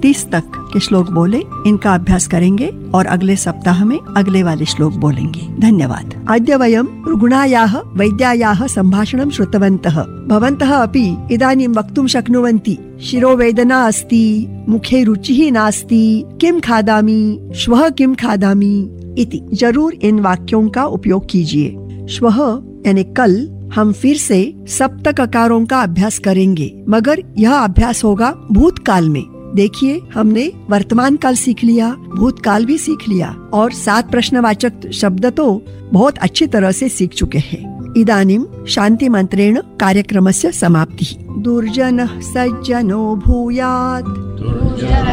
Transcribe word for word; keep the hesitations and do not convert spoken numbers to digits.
तीस तक के श्लोक बोले, इनका अभ्यास करेंगे और अगले सप्ताह में अगले वाले श्लोक बोलेंगे। धन्यवाद। अद्य वयं रुग्णायाः वैद्यायाः सम्भाषणं श्रुतवन्तः। भवन्तः अपि इदानीं वक्तुं शक्नुवन्ति, शिरोवेदना अस्ति, मुखे रुचिः नास्ति, किं खादामि, श्वः किं खादामि इति। जरूर इन वाक्यों का उपयोग कीजिए। श्वः यानी कल हम फिर से सप्त ककारों का अभ्यास करेंगे, मगर यह अभ्यास होगा भूतकाल में। देखिए, हमने वर्तमान काल सीख लिया, भूतकाल भी सीख लिया और सात प्रश्नवाचक शब्द तो बहुत अच्छी तरह से सीख चुके हैं। इदानीं शांति मंत्रेण कार्यक्रमस्य समाप्तिः। दुर्जनः सज्जनो भूयात्।